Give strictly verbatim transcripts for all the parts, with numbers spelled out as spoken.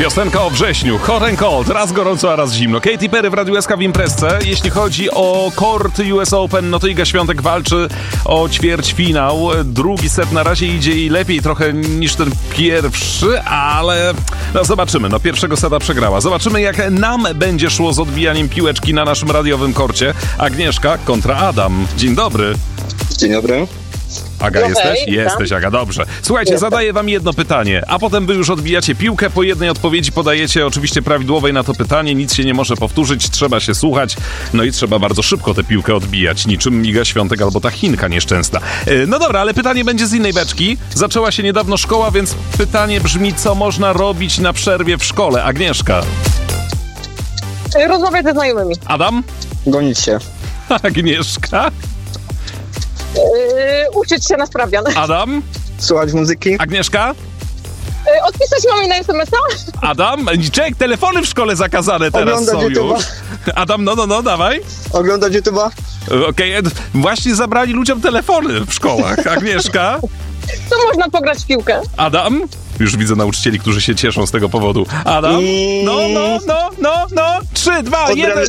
Piosenka o wrześniu, hot and cold, raz gorąco, a raz zimno. Katy Perry w Radiu S K w imprezce. Jeśli chodzi o kort U S Open, no to Iga Świątek walczy o ćwierćfinał. Drugi set na razie idzie jej lepiej trochę niż ten pierwszy, ale no zobaczymy. No pierwszego seta przegrała. Zobaczymy, jak nam będzie szło z odbijaniem piłeczki na naszym radiowym korcie. Agnieszka kontra Adam. Dzień dobry. Dzień dobry. Aga, No jesteś? hej, Jesteś, Aga, dobrze. Słuchajcie, Jestem. zadaję wam jedno pytanie, a potem wy już odbijacie piłkę. Po jednej odpowiedzi podajecie oczywiście prawidłowej na to pytanie. Nic się nie może powtórzyć, trzeba się słuchać. No i trzeba bardzo szybko tę piłkę odbijać, niczym Iga Świątek albo ta Chinka nieszczęsna. Yy, No dobra, ale pytanie będzie z innej beczki. Zaczęła się niedawno szkoła, więc pytanie brzmi, co można robić na przerwie w szkole? Agnieszka. Rozmawiać ze znajomymi. Adam? Gonić się. Agnieszka? Yy, uczyć się na sprawdzian. Adam? Słuchać muzyki. Agnieszka? Yy, odpisać mamie na es em es a? Adam? Czek, telefony w szkole zakazane teraz Oglądać są YouTube'a. już. Adam, no, no, no, dawaj. Oglądać YouTube'a. Okej, okay. Właśnie zabrali ludziom telefony w szkołach. Agnieszka? To można pograć w piłkę. Adam? Już widzę nauczycieli, którzy się cieszą z tego powodu. Adam? I- No, no, no, no, no. Trzy, dwa, jeden.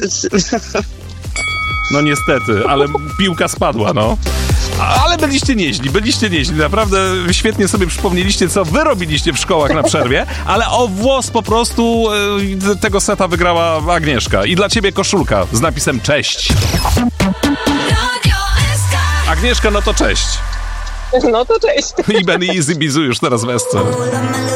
No niestety, ale piłka spadła, no. Ale byliście nieźli, byliście nieźli. Naprawdę świetnie sobie przypomnieliście, co wy robiliście w szkołach na przerwie, ale o włos po prostu e, tego seta wygrała Agnieszka. I dla ciebie koszulka z napisem cześć. Agnieszka, no to cześć. No to cześć. I Benny Easy Bizu już teraz w esce.